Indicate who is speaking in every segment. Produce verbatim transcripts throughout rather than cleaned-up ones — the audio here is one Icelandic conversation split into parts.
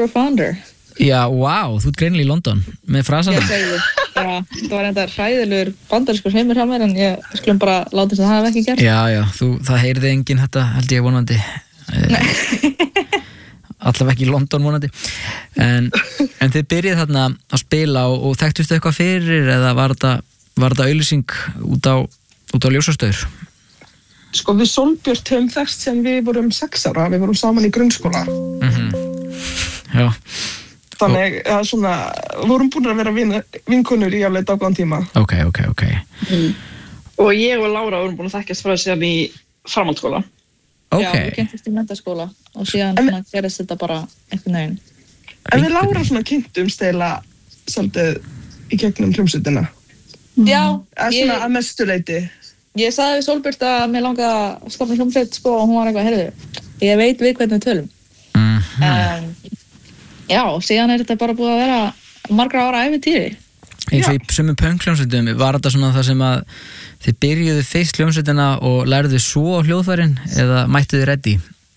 Speaker 1: our founder.
Speaker 2: Já, wow, þú ert greinilega í London með frasana.
Speaker 1: Ég segi þið, já, það var enda hræðilegur bandarískur heimur hjá mér en ég skulum bara láta þess að það hef ekki gert.
Speaker 2: Já, já, þú, það heyrði enginn þetta, held ég vonandi. Nei. Allavega ekki í London vonandi. En, en þið byrjið þarna að spila og, og þekktustu eitthvað fyrir eða var þetta, var þetta auglýsing út á, út á ljósastaur?
Speaker 3: Sko, við Sólbjört höfum þekkst sem við vorum sex ára, við vorum saman í grunnskóla.
Speaker 2: Mhm. Já.
Speaker 3: Þannig að svona, vorum búin að vera vin, vinkonur í alveg dágóðan tíma.
Speaker 2: Ok, ok, ok.
Speaker 4: Mm. Og ég og Lára vorum búin að þekkjast frá síðan í framhaldsskóla.
Speaker 2: Ok.
Speaker 1: Já, við kynntist í menntaskóla og síðan svona gerist þetta bara einhvern veginn.
Speaker 3: En við Lára svona kynntumst eða svolítið í gegnum hljómsveitina.
Speaker 1: Já.
Speaker 3: Eða svona að mestu leyti.
Speaker 1: Ég sagði við Sólbjört að mér langaði að stofna hljómsveit sko og hún var eitthvað, heyrðu, ég veit við hvernig við tölum.
Speaker 2: Mm-hmm.
Speaker 1: Um, já, síðan er þetta bara búið að vera margra ára ævintýri.
Speaker 2: Eins og í sumum punk-hljómsveitum, var þetta svona það sem að þið byrjuðu fyrst hljómsveitina og lærðu svo á hljóðfærin eða mættu þið reddi?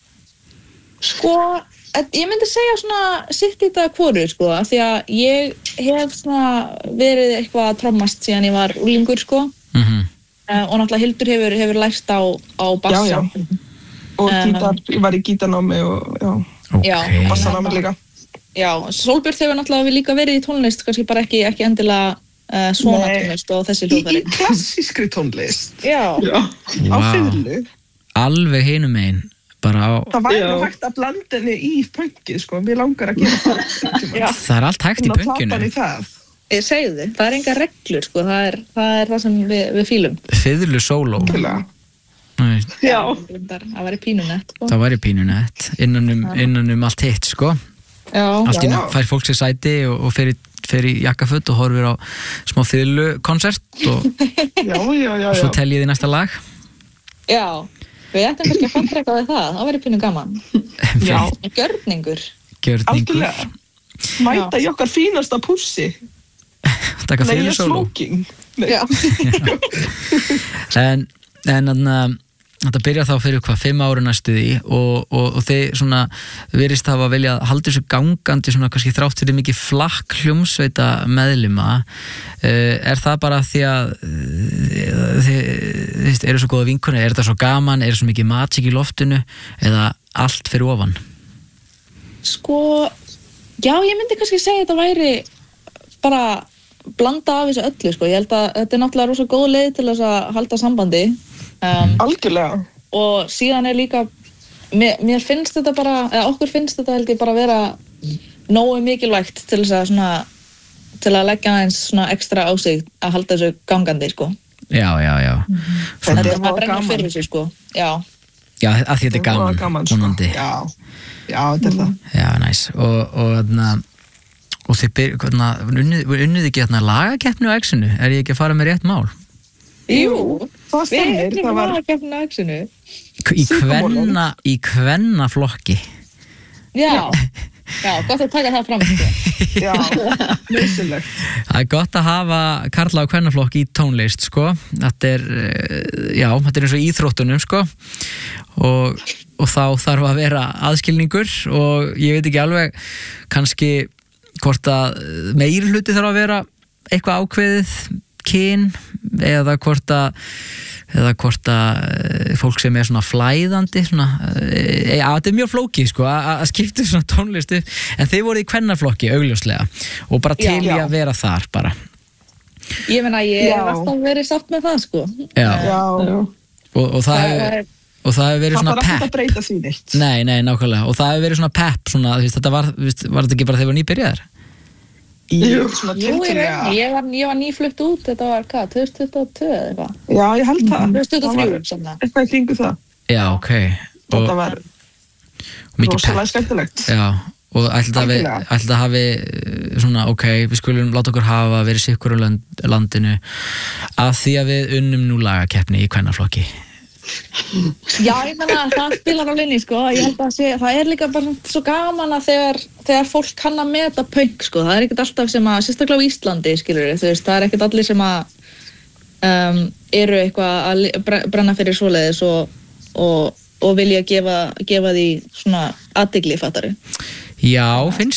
Speaker 1: Sko, ég myndi segja svona sitt í þetta hvoru, sko, af því að ég hef svona verið eitthvað að trommast síðan ég var unglingur, sko.
Speaker 2: Mhm.
Speaker 1: Uh, og náttúrulega Hildur hefur, hefur lært á, á bassa.
Speaker 3: Já, já. Og gítar, ég var í gítarnámi og já,
Speaker 1: Já.
Speaker 3: og bassanámi líka.
Speaker 1: Já, Sólbjört hefur náttúrulega líka verið í tónlist, kannski bara ekki, ekki endilega uh, svona
Speaker 3: Nei.
Speaker 1: tónlist og þessi hljóðfæri.
Speaker 3: Í, í klassískri tónlist.
Speaker 1: Já.
Speaker 3: Já. Á
Speaker 2: Vá.
Speaker 3: fiðlu.
Speaker 2: Alveg hinum megin, bara á...
Speaker 3: Það væri nú hægt að blanda henni í punkið, sko. Mér langar að gera það.
Speaker 1: Já.
Speaker 2: Það er allt hægt í
Speaker 3: Svona
Speaker 2: punkinu.
Speaker 3: tapar í það.
Speaker 1: Ég segi þið, það er enga reglur, sko, það er það, er það sem við, við fílum.
Speaker 2: Fiðlu sóló.
Speaker 3: Algjörlega.
Speaker 2: Nei,
Speaker 3: Já.
Speaker 1: Það væri pínunett, sko.
Speaker 2: það væri pínunett innan um, innan um allt hitt, sko.
Speaker 1: Já.
Speaker 2: Allt í
Speaker 3: Já,
Speaker 2: einu
Speaker 3: já.
Speaker 2: fær fólk sér sæti og, og fer í, fer í jakkaföt og horfir á smá fiðlukonsert og,
Speaker 3: Já, já, já,
Speaker 2: og svo
Speaker 3: já.
Speaker 2: teljið í næsta lag.
Speaker 1: Já, við ættum kannski að fanta eitthvað við það, það væri pínu gaman.
Speaker 3: Já.
Speaker 1: Gjörningur.
Speaker 2: Gjörningur.
Speaker 3: Algjörlega. Mæta í okkar fínasta pússi.
Speaker 2: Taka
Speaker 3: Nei,
Speaker 2: fiðlu
Speaker 3: ég
Speaker 2: sóló.
Speaker 3: smoking. Nei.
Speaker 1: Já.
Speaker 2: En, en þannig þetta byrja þá fyrir hvað, fimm ári næstu því og, og, og þeir svona virðist hafa vilja að halda þessu gangandi svona kannski þrátt fyrir mikið flakk hljómsveita meðlima. Uh, er það bara því að uh, þið, þið eru svo góða vinkonur, er þetta svo gaman, er svo mikið matsík í loftinu eða allt fyrir ofan?
Speaker 1: Sko, já, ég myndi kannski segja að þetta væri bara blanda af þessu öllu, sko. Ég held að þetta er náttúrulega rosa góð leið til þess að halda sambandi. Um,
Speaker 3: Algjörlega.
Speaker 1: og síðan er líka mér, mér finnst þetta bara, eða okkur finnst þetta held ég bara vera nógu mikilvægt til þess að svona til að leggja aðeins svona ekstra á sig að halda þessu gangandi, sko.
Speaker 2: Já, já, já.
Speaker 3: Þetta
Speaker 1: Þetta
Speaker 3: er
Speaker 1: maður
Speaker 3: bara
Speaker 1: brennur
Speaker 3: gaman.
Speaker 1: fyrir þessu, sko. Já.
Speaker 2: Já, að því þetta er gaman,
Speaker 3: gaman sko.
Speaker 2: vonandi.
Speaker 3: Já, já, þetta er það.
Speaker 2: Já, næs. Og, og þarna, og þið byrju, þarna, unnið, unnið ekki þarna lagakeppni á Exinu? Er ég ekki að fara með rétt mál?
Speaker 1: Jú,
Speaker 3: það stemmir.
Speaker 1: við erum
Speaker 3: Það var
Speaker 1: að kemna Exinu.
Speaker 2: Í kvenna, í kvenna flokki.
Speaker 1: Já, já, gott að taka það fram, sko.
Speaker 3: já, nöðsynlegt.
Speaker 2: Það er gott að hafa karla á kvennaflokki í tónlist, sko. Þetta er, eh, já, þetta er eins og í íþróttunum, sko. Og, og þá þarf að vera aðskilningur og ég veit ekki alveg kannski hvort að meiri hluti þarf að vera eitthvað ákveðið kyn eða hvort að eða hvort að fólk sem er svona flæðandi svona, e, ja, þetta er mjög flókið sko að skipta svona tónlist upp en þeir voru í kvennaflokki augljóslega og bara til í
Speaker 1: Já.
Speaker 2: að vera þar bara.
Speaker 1: Ég meina, ég
Speaker 3: Já.
Speaker 1: hef alltaf verið sátt með það, sko.
Speaker 2: Já.
Speaker 3: Já,
Speaker 2: Og, og það hefur og það hefur verið
Speaker 3: það
Speaker 2: svona
Speaker 3: þarf ekki
Speaker 2: pepp
Speaker 3: að breyta því neitt.
Speaker 2: nei, nei, nákvæmlega og það hefur verið svona pepp svona, þú veist, þetta var, þú veist, var þetta ekki bara þegar voru nýbyrjaðar?
Speaker 3: Í
Speaker 4: Jú.
Speaker 3: svona
Speaker 1: Jú, ég,
Speaker 3: tiltölulega.
Speaker 1: ég, var, ég var nýflutt út, þetta var hvað, tvö þúsund tuttugu og tvö eða eitthvað.
Speaker 3: Já, ég held það.
Speaker 1: tvö þúsund tuttugu og
Speaker 3: Það
Speaker 1: þrjú,
Speaker 3: var
Speaker 1: svona.
Speaker 3: eitthvað í kringu það.
Speaker 2: Já, ok og,
Speaker 3: Þetta var
Speaker 2: og mikið
Speaker 3: rosalega
Speaker 2: pepp
Speaker 3: skemmtilegt.
Speaker 2: Já, og ætli það hafi,
Speaker 3: Algjörlega.
Speaker 2: ætli það hafi eh, svona, ok, við skulum láta okkur hafa verið sikkur á land, landinu að því að við unnum nú lagakeppni í kvennaflokki.
Speaker 1: Já, ég meina, það spilar á linni, sko. Ég held að sé, það er líka bara svo gaman að þegar, þegar fólk kann að meta punk, sko. Það er ekkert alltaf sem að, sérstaklega á Íslandi, skilur þú veist, það er ekkert allir sem að um, eru eitthvað að li- bre- brenna fyrir svoleiðis og, og, og vilja gefa, gefa því svona athygli, fattari.
Speaker 2: Já, finnst